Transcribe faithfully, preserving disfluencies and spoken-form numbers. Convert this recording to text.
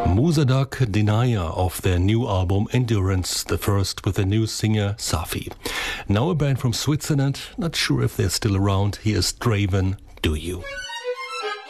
Muzadaq Denier off their new album Endurance, the first with a new singer Safi. Now a band from Switzerland, not sure if they're still around. Here's Draven, Do You?